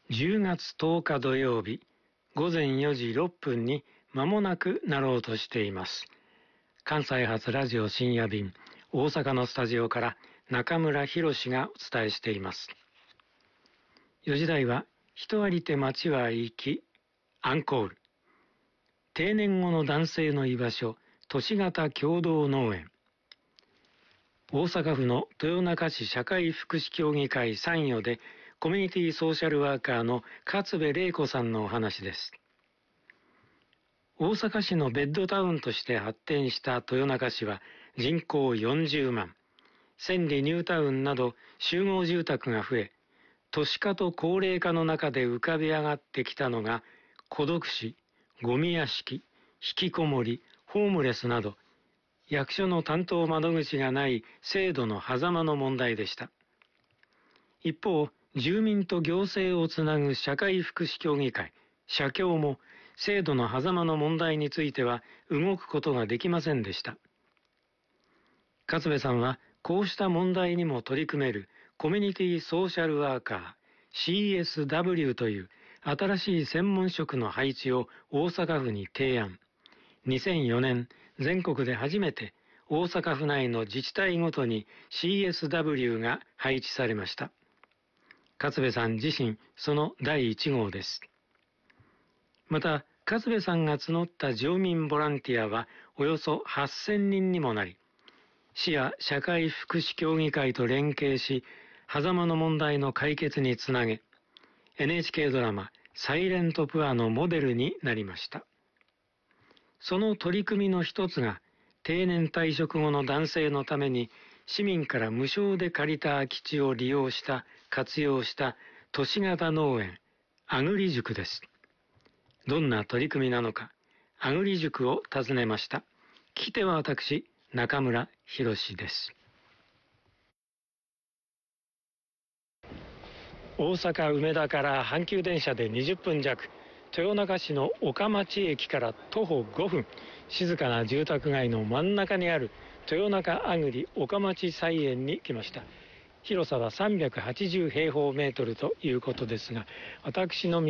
10月10日土曜日午前4時6分に間もなくなろうとしています。関西発ラジオ深夜便、大阪のスタジオから中村博がお伝えしています。4時台は人ありて町は行きアンコール、定年後の男性の居場所都市型共同農園、大阪府の豊中市社会福祉協議会参与でコミュニティソーシャルワーカーの勝部玲子さんのお話です。大阪市のベッドタウンとして発展した豊中市は人口40万、千里ニュータウンなど集合住宅が増え、都市化と高齢化の中で浮かび上がってきたのが孤独死、ゴミ屋敷、引きこもり、ホームレスなど役所の担当窓口がない制度の狭間の問題でした。一方、住民と行政をつなぐ社会福祉協議会、社協も制度の狭間の問題については動くことができませんでした。勝部さんはこうした問題にも取り組めるコミュニティソーシャルワーカー CSW という新しい専門職の配置を大阪府に提案。2004年、全国で初めて大阪府内の自治体ごとに CSW が配置されました。勝部さん自身、その第1号です。また、勝部さんが募った住民ボランティアはおよそ8000人にもなり、市や社会福祉協議会と連携し、狭間の問題の解決につなげ、NHK ドラマサイレントプアのモデルになりました。その取り組みの一つが、定年退職後の男性のために市民から無償で借りた空き地を利用した活用した都市型農園あぐり塾です。どんな取り組みなのか、あぐり塾を訪ねました。聞き手は私、中村博です。大阪梅田から阪急電車で20分弱、豊中市の岡町駅から徒歩5分、静かな住宅街の真ん中にある豊中あぐり岡町菜園に来ました。広さは380平方メートルということですが、私の